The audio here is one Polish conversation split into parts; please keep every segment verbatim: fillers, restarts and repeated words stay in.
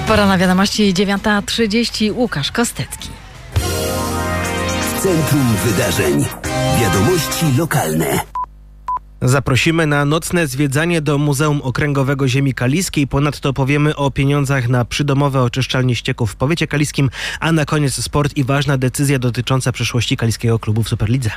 Pora na wiadomości dziewiąta trzydzieści. Łukasz Kostecki. W centrum wydarzeń. Wiadomości lokalne. Zaprosimy na nocne zwiedzanie do Muzeum Okręgowego Ziemi Kaliskiej. Ponadto powiemy o pieniądzach na przydomowe oczyszczalnie ścieków w powiecie kaliskim, a na koniec sport i ważna decyzja dotycząca przyszłości kaliskiego klubu w Superlidze.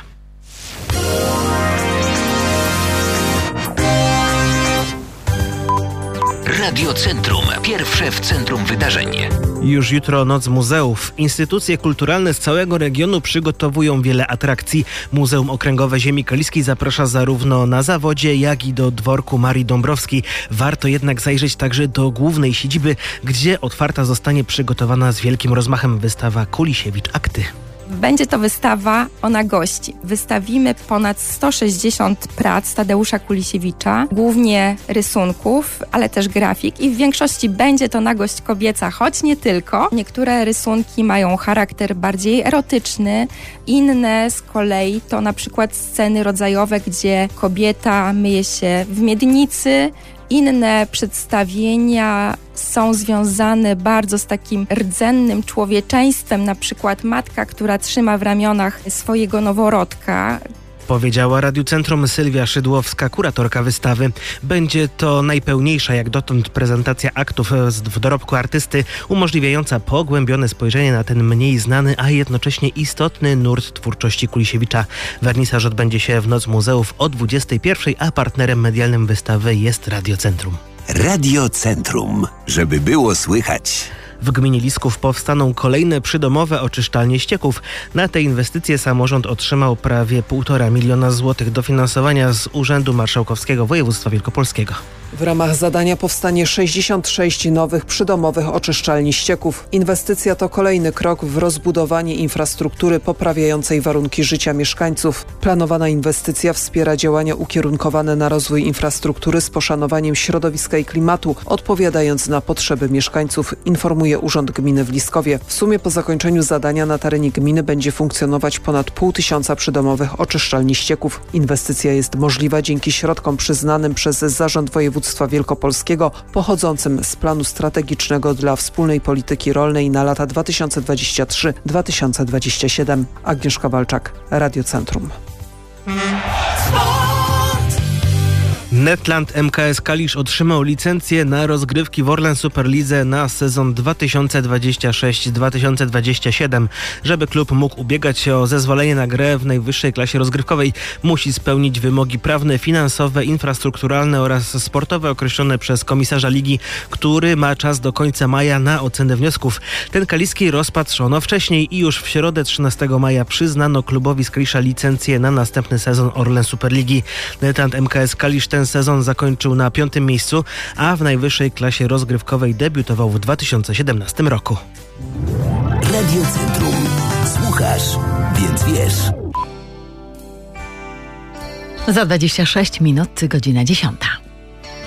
Radio Centrum. Pierwsze w centrum wydarzeń. Już jutro Noc Muzeów. Instytucje kulturalne z całego regionu przygotowują wiele atrakcji. Muzeum Okręgowe Ziemi Kaliskiej zaprasza zarówno na zawodzie, jak i do dworku Marii Dąbrowskiej. Warto jednak zajrzeć także do głównej siedziby, gdzie otwarta zostanie przygotowana z wielkim rozmachem wystawa Kulisiewicz Akty. Będzie to wystawa Ona gości. Wystawimy ponad sto sześćdziesiąt prac Tadeusza Kulisiewicza, głównie rysunków, ale też grafik i w większości będzie to nagość kobieca, choć nie tylko. Niektóre rysunki mają charakter bardziej erotyczny, inne z kolei to na przykład sceny rodzajowe, gdzie kobieta myje się w miednicy. Inne przedstawienia są związane bardzo z takim rdzennym człowieczeństwem, na przykład matka, która trzyma w ramionach swojego noworodka. Powiedziała Radiu Centrum Sylwia Szydłowska, kuratorka wystawy. Będzie to najpełniejsza jak dotąd prezentacja aktów w dorobku artysty, umożliwiająca pogłębione spojrzenie na ten mniej znany, a jednocześnie istotny nurt twórczości Kulisiewicza. Wernisaż odbędzie się w Noc Muzeów o dwudziestej pierwszej, a partnerem medialnym wystawy jest Radio Centrum. Radio Centrum. Żeby było słychać. W gminie Lisków powstaną kolejne przydomowe oczyszczalnie ścieków. Na te inwestycje samorząd otrzymał prawie półtora miliona złotych dofinansowania z Urzędu Marszałkowskiego Województwa Wielkopolskiego. W ramach zadania powstanie sześćdziesiąt sześć nowych przydomowych oczyszczalni ścieków. Inwestycja to kolejny krok w rozbudowanie infrastruktury poprawiającej warunki życia mieszkańców. Planowana inwestycja wspiera działania ukierunkowane na rozwój infrastruktury z poszanowaniem środowiska i klimatu, odpowiadając na potrzeby mieszkańców, informuje Urząd Gminy w Liskowie. W sumie po zakończeniu zadania na terenie gminy będzie funkcjonować ponad pół tysiąca przydomowych oczyszczalni ścieków. Inwestycja jest możliwa dzięki środkom przyznanym przez Zarząd Województwa Wielkopolskiego pochodzącym z planu strategicznego dla wspólnej polityki rolnej na lata dwa tysiące dwudziesty trzeci do dwa tysiące dwudziestego siódmego. Agnieszka Walczak, Radio Centrum. Netland M K S Kalisz otrzymał licencję na rozgrywki w Orlen Superlidze na sezon dwa tysiące dwudziesty szósty do dwa tysiące dwudziestego siódmego. Żeby klub mógł ubiegać się o zezwolenie na grę w najwyższej klasie rozgrywkowej, musi spełnić wymogi prawne, finansowe, infrastrukturalne oraz sportowe określone przez komisarza ligi, który ma czas do końca maja na ocenę wniosków. Ten kaliski rozpatrzono wcześniej i już w środę trzynastego maja przyznano klubowi z Kalisza licencję na następny sezon Orlen Superligi. Netland M K S Kalisz ten sezon zakończył na piątym miejscu, a w najwyższej klasie rozgrywkowej debiutował w dwa tysiące siedemnastym roku. Radio Centrum. Słuchasz, więc wiesz. Za dwadzieścia sześć minut, godzina dziesiąta.